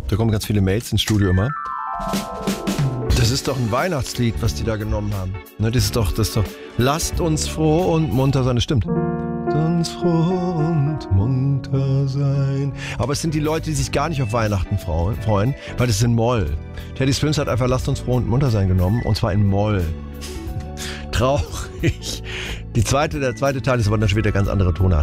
Da kommen ganz viele Mails ins Studio immer. Das ist doch ein Weihnachtslied, was die da genommen haben. Ne, das ist doch, lasst uns froh und munter sein. Das stimmt. Lasst uns froh und munter sein. Aber es sind die Leute, die sich gar nicht auf Weihnachten freuen, weil das ist in Moll. Teddy Swims hat einfach lasst uns froh und munter sein genommen, und zwar in Moll. Traurig. Der zweite Teil ist aber dann schon wieder ganz andere Tonart.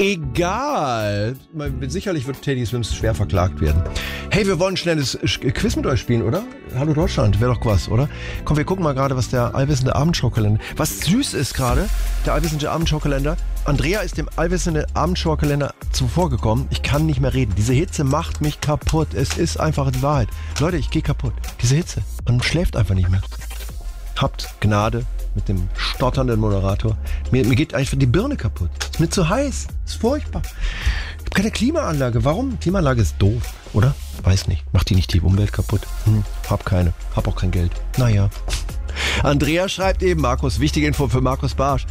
Egal. Sicherlich wird Teddy Swims schwer verklagt werden. Hey, wir wollen ein schnelles Quiz mit euch spielen, oder? Hallo Deutschland, wäre doch was, oder? Komm, wir gucken mal gerade, was der allwissende Abendschaukalender... Was süß ist gerade, der allwissende Abendschaukalender. Andrea ist dem allwissenden Abendschaukalender zuvorgekommen. Ich kann nicht mehr reden. Diese Hitze macht mich kaputt. Es ist einfach die Wahrheit. Leute, ich gehe kaputt. Diese Hitze. Man schläft einfach nicht mehr. Habt Gnade mit dem stotternden Moderator. Mir geht einfach die Birne kaputt. Ist mir zu heiß. Ist furchtbar. Ich habe keine Klimaanlage. Warum? Klimaanlage ist doof, oder? Weiß nicht. Macht die nicht die Umwelt kaputt? Hab keine. Hab auch kein Geld. Naja. Andrea schreibt eben, Markus, wichtige Info für Markus Barsch.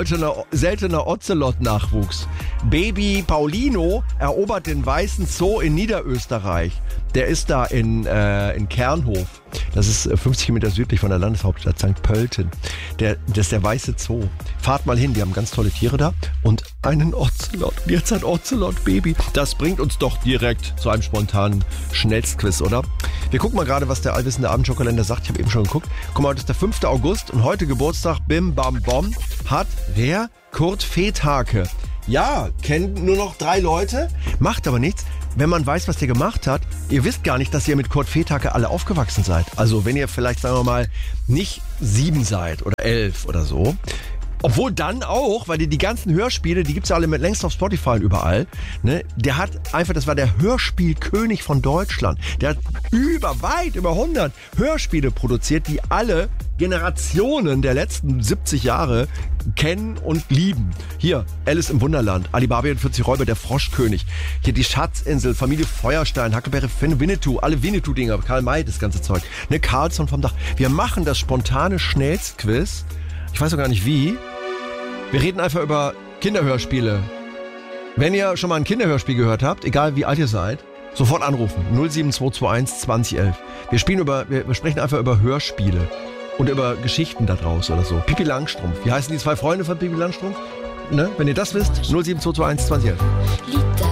Seltener Ocelot-Nachwuchs. Baby Paulino erobert den Weißen Zoo in Niederösterreich. Der ist da in Kernhof. Das ist 50 Kilometer südlich von der Landeshauptstadt St. Pölten. Das ist der Weiße Zoo. Fahrt mal hin, die haben ganz tolle Tiere da. Und einen Ocelot. Jetzt ein Ocelot-Baby. Das bringt uns doch direkt zu einem spontanen Schnellstquiz, oder? Wir gucken mal gerade, was der allwissende Abendschaukalender sagt. Ich habe eben schon geguckt. Guck mal, heute ist der 5. August und heute Geburtstag, bim bam bom, hat wer? Kurt Fethake. Ja, kennen nur noch 3 Leute, macht aber nichts. Wenn man weiß, was der gemacht hat, ihr wisst gar nicht, dass ihr mit Kurt Fethake alle aufgewachsen seid. Also wenn ihr vielleicht, sagen wir mal, nicht 7 seid oder 11 oder so. Obwohl dann auch, weil die ganzen Hörspiele, die gibt's ja alle längst auf Spotify und überall. Ne? Der hat einfach, das war der Hörspielkönig von Deutschland. Der hat weit über 100 Hörspiele produziert, die alle Generationen der letzten 70 Jahre kennen und lieben. Hier, Alice im Wunderland, Alibaba und 40 Räuber, der Froschkönig. Hier die Schatzinsel, Familie Feuerstein, Huckleberry Finn, Winnetou, alle Winnetou-Dinger, Karl May, das ganze Zeug. Ne, Carlson vom Dach. Wir machen das spontane Schnellstquiz. Ich weiß auch gar nicht wie. Wir reden einfach über Kinderhörspiele. Wenn ihr schon mal ein Kinderhörspiel gehört habt, egal wie alt ihr seid, sofort anrufen. 07221 2011. Wir sprechen einfach über Hörspiele und über Geschichten da draus oder so. Pippi Langstrumpf. Wie heißen die 2 Freunde von Pippi Langstrumpf? Ne? Wenn ihr das wisst, 07221 2011.